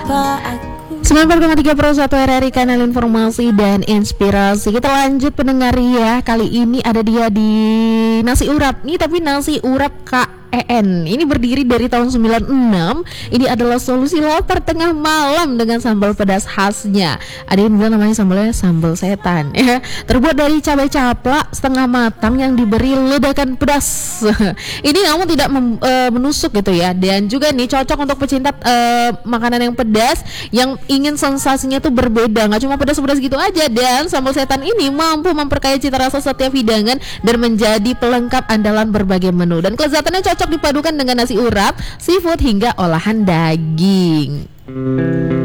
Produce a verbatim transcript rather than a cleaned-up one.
sembilan puluh koma tiga Pro satu R R I, kanal informasi dan inspirasi. Kita lanjut pendengar ya. Kali ini ada dia di nasi urap nih, tapi nasi urap K E N. Ini berdiri dari tahun sembilan puluh enam. Ini adalah solusi lapar tengah malam dengan sambal pedas khasnya. Ada yang bilang namanya sambalnya sambal setan ya. Terbuat dari cabai caplak setengah matang yang diberi ledakan pedas. Ini namun tidak mem, e, menusuk gitu ya. Dan juga nih cocok untuk pecinta e, makanan yang pedas, yang ingin sensasinya tuh berbeda, nggak cuma pedas-pedas gitu aja. Dan sambal setan ini mampu memperkaya cita rasa setiap hidangan dan menjadi pelengkap andalan berbagai menu. Dan kelezatannya cocok dipadukan dengan nasi urap, seafood hingga olahan daging.